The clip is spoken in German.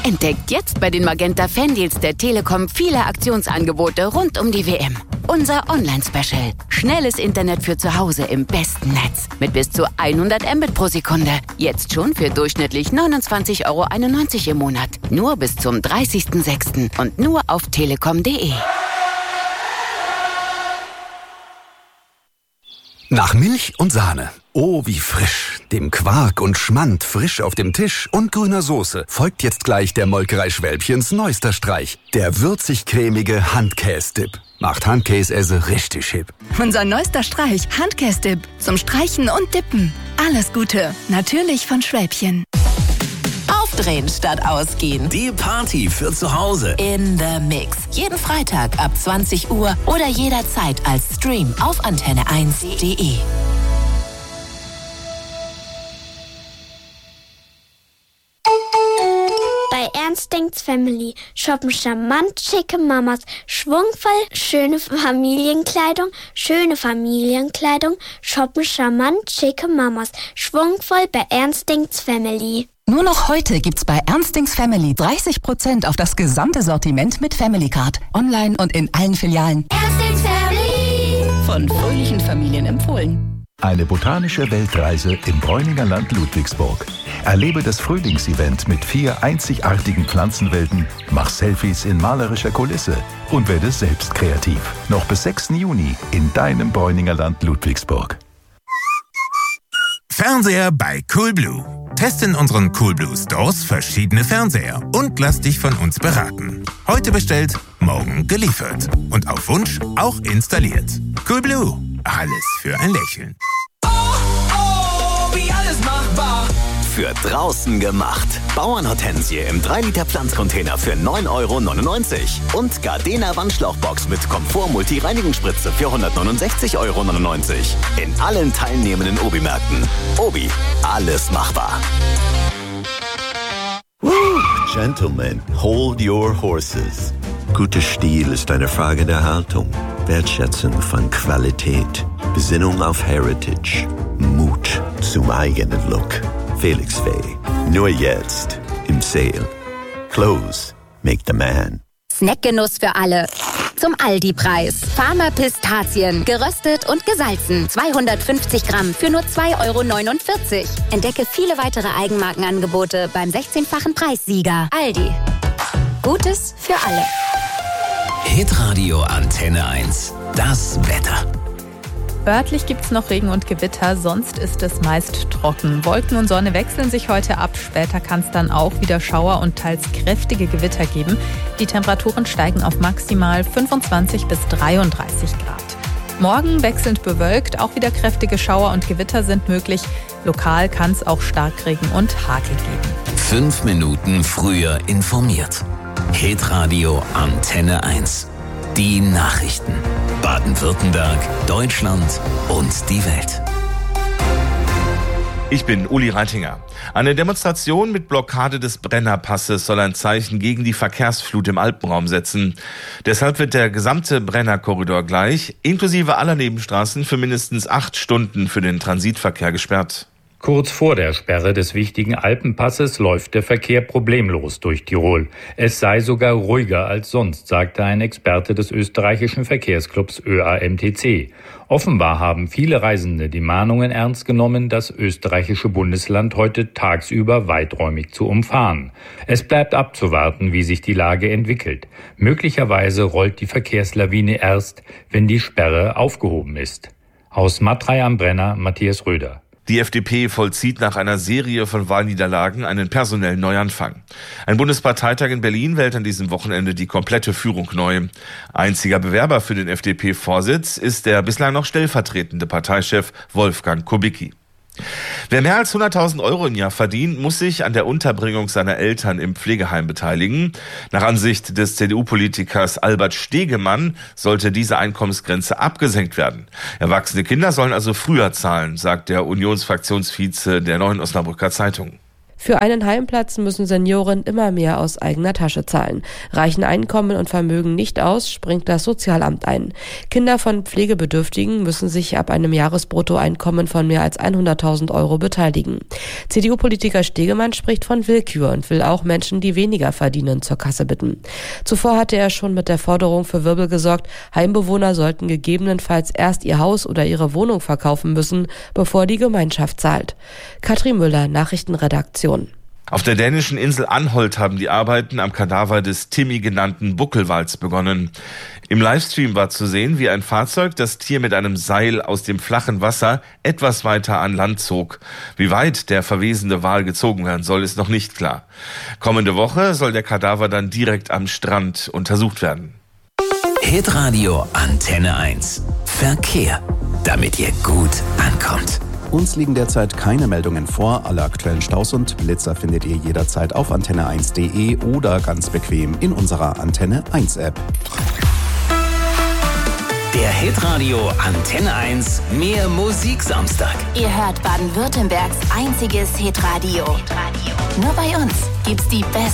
Entdeckt jetzt bei den Magenta Fan-Deals der Telekom viele Aktionsangebote rund um die WM. Unser Online-Special. Schnelles Internet für zu Hause im besten Netz. Mit bis zu 100 Mbit pro Sekunde. Jetzt schon für durchschnittlich 29,91 € im Monat. Nur bis zum 30.06. und nur auf telekom.de. Nach Milch und Sahne. Oh, wie frisch. Dem Quark und Schmand frisch auf dem Tisch und grüner Soße folgt jetzt gleich der Molkerei Schwälbchens neuester Streich. Der würzig-cremige Handkäse-Dip. Macht Handkäse richtig hip. Unser neuester Streich, Handkäse-Dip. Zum Streichen und Dippen. Alles Gute. Natürlich von Schwälbchen. Aufdrehen statt ausgehen. Die Party für zu Hause. In the Mix. Jeden Freitag ab 20 Uhr oder jederzeit als Stream auf antenne1.de. Bei Ernst denkt's Family shoppen charmant schicke Mamas, schwungvoll schöne Familienkleidung, shoppen charmant schicke Mamas, schwungvoll bei Ernst denkt's Family. Nur noch heute gibt's bei Ernstings Family 30% auf das gesamte Sortiment mit Family Card. Online und in allen Filialen. Ernstings Family. Von fröhlichen Familien empfohlen. Eine botanische Weltreise im Bräuninger Land Ludwigsburg. Erlebe das Frühlingsevent mit 4 einzigartigen Pflanzenwelten, mach Selfies in malerischer Kulisse und werde selbst kreativ. Noch bis 6. Juni in deinem Bräuninger Land Ludwigsburg. Fernseher bei Coolblue. Teste in unseren Coolblue Stores verschiedene Fernseher und lass dich von uns beraten. Heute bestellt, morgen geliefert. Und auf Wunsch auch installiert. Coolblue. Alles für ein Lächeln. Wie alles machbar. Für draußen gemacht. Bauernhortensie im 3-Liter Pflanzcontainer für 9,99 € und Gardena Wandschlauchbox mit Komfort-Multi-Reinigungsspritze für 169,99 € in allen teilnehmenden Obi-Märkten. Obi, alles machbar. Gentlemen, hold your horses. Guter Stil ist eine Frage der Haltung, Wertschätzung von Qualität, Besinnung auf Heritage, Mut zum eigenen Look. Felix Faye. Nur jetzt im Sale. Clothes make the man. Snackgenuss für alle. Zum Aldi-Preis. Farmer Pistazien. Geröstet und gesalzen. 250 Gramm für nur 2,49 €. Entdecke viele weitere Eigenmarkenangebote beim 16-fachen Preissieger. Aldi. Gutes für alle. Hitradio Antenne 1. Das Wetter. Örtlich gibt's noch Regen und Gewitter, sonst ist es meist trocken. Wolken und Sonne wechseln sich heute ab. Später kann es dann auch wieder Schauer und teils kräftige Gewitter geben. Die Temperaturen steigen auf maximal 25 bis 33 Grad. Morgen wechselnd bewölkt, auch wieder kräftige Schauer und Gewitter sind möglich. Lokal kann es auch Starkregen und Hagel geben. 5 Minuten früher informiert. Hitradio Antenne 1. Die Nachrichten. Baden-Württemberg, Deutschland und die Welt. Ich bin Uli Reitinger. Eine Demonstration mit Blockade des Brennerpasses soll ein Zeichen gegen die Verkehrsflut im Alpenraum setzen. Deshalb wird der gesamte Brennerkorridor gleich, inklusive aller Nebenstraßen, für mindestens 8 Stunden für den Transitverkehr gesperrt. Kurz vor der Sperre des wichtigen Alpenpasses läuft der Verkehr problemlos durch Tirol. Es sei sogar ruhiger als sonst, sagte ein Experte des österreichischen Verkehrsclubs ÖAMTC. Offenbar haben viele Reisende die Mahnungen ernst genommen, das österreichische Bundesland heute tagsüber weiträumig zu umfahren. Es bleibt abzuwarten, wie sich die Lage entwickelt. Möglicherweise rollt die Verkehrslawine erst, wenn die Sperre aufgehoben ist. Aus Matrei am Brenner, Matthias Röder. Die FDP vollzieht nach einer Serie von Wahlniederlagen einen personellen Neuanfang. Ein Bundesparteitag in Berlin wählt an diesem Wochenende die komplette Führung neu. Einziger Bewerber für den FDP-Vorsitz ist der bislang noch stellvertretende Parteichef Wolfgang Kubicki. Wer mehr als 100.000 € im Jahr verdient, muss sich an der Unterbringung seiner Eltern im Pflegeheim beteiligen. Nach Ansicht des CDU-Politikers Albert Stegemann sollte diese Einkommensgrenze abgesenkt werden. Erwachsene Kinder sollen also früher zahlen, sagt der Unionsfraktionsvize der Neuen Osnabrücker Zeitung. Für einen Heimplatz müssen Senioren immer mehr aus eigener Tasche zahlen. Reichen Einkommen und Vermögen nicht aus, springt das Sozialamt ein. Kinder von Pflegebedürftigen müssen sich ab einem Jahresbruttoeinkommen von mehr als 100.000 Euro beteiligen. CDU-Politiker Stegemann spricht von Willkür und will auch Menschen, die weniger verdienen, zur Kasse bitten. Zuvor hatte er schon mit der Forderung für Wirbel gesorgt, Heimbewohner sollten gegebenenfalls erst ihr Haus oder ihre Wohnung verkaufen müssen, bevor die Gemeinschaft zahlt. Katrin Müller, Nachrichtenredaktion. Auf der dänischen Insel Anholt haben die Arbeiten am Kadaver des Timmy genannten Buckelwals begonnen. Im Livestream war zu sehen, wie ein Fahrzeug das Tier mit einem Seil aus dem flachen Wasser etwas weiter an Land zog. Wie weit der verwesende Wal gezogen werden soll, ist noch nicht klar. Kommende Woche soll der Kadaver dann direkt am Strand untersucht werden. Hitradio Antenne 1. Verkehr, damit ihr gut ankommt. Uns liegen derzeit keine Meldungen vor. Alle aktuellen Staus und Blitzer findet ihr jederzeit auf antenne1.de oder ganz bequem in unserer Antenne 1 App. Der Hitradio Antenne 1 Mehr Musik Samstag. Ihr hört Baden-Württembergs einziges Hitradio. Nur bei uns gibt's die besten